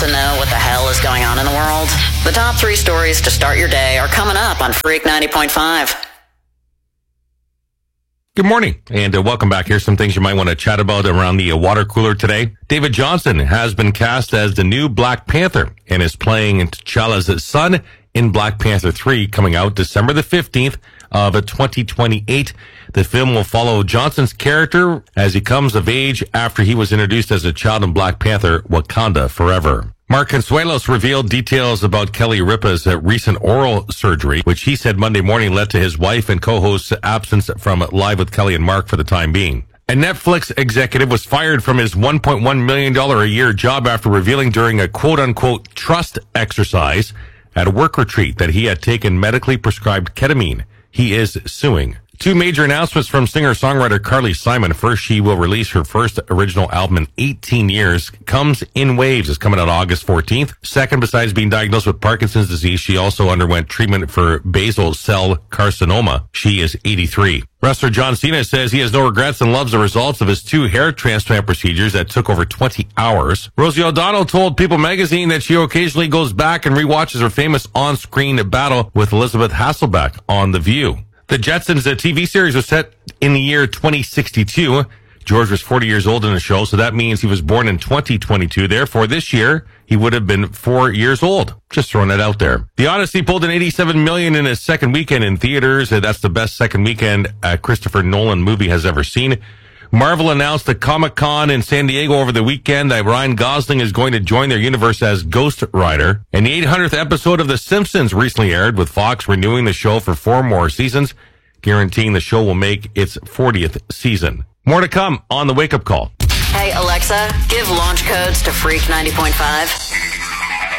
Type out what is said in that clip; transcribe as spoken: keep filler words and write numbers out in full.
to know what the hell is going on in the world? The top three stories to start your day are coming up on Freak ninety point five. Good morning, and uh, welcome back. Here's some things you might want to chat about around the uh, water cooler today. David Johnson has been cast as the new Black Panther and is playing T'Challa's son in Black Panther three, coming out December the fifteenth of twenty twenty-eight. The film will follow Johnson's character as he comes of age after he was introduced as a child in Black Panther: Wakanda Forever. Mark Consuelos revealed details about Kelly Ripa's uh, recent oral surgery, which he said Monday morning led to his wife and co-host's absence from Live with Kelly and Mark for the time being. A Netflix executive was fired from his one point one million dollars a year job after revealing during a quote-unquote trust exercise at a work retreat that he had taken medically prescribed ketamine. He is suing. Two major announcements from singer-songwriter Carly Simon. First, she will release her first original album in eighteen years. Comes in Waves is coming out August fourteenth. Second, besides being diagnosed with Parkinson's disease, she also underwent treatment for basal cell carcinoma. She is eighty-three. Wrestler John Cena says he has no regrets and loves the results of his two hair transplant procedures that took over twenty hours. Rosie O'Donnell told People magazine that she occasionally goes back and rewatches her famous on-screen battle with Elizabeth Hasselbeck on The View. The Jetsons, the T V series, was set in the year twenty sixty-two. George was forty years old in the show, so that means he was born in twenty twenty-two. Therefore, this year, he would have been four years old. Just throwing it out there. The Odyssey pulled in eighty-seven million dollars in its second weekend in theaters. That's the best second weekend a Christopher Nolan movie has ever seen. Marvel announced at Comic-Con in San Diego over the weekend that Ryan Gosling is going to join their universe as Ghost Rider. And the eight hundredth episode of The Simpsons recently aired, with Fox renewing the show for four more seasons, guaranteeing the show will make its fortieth season. More to come on the Wake Up Call. Hey, Alexa, give launch codes to Freak ninety point five.